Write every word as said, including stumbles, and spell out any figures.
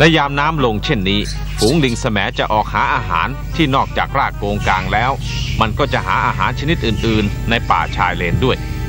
และยามน้ำลงเช่นนี้ฝูงลิงแสมจะออกหาอาหารที่นอกจากรากโกงกางแล้วมันก็จะหาอาหารชนิดอื่นๆในป่าชายเลนด้วย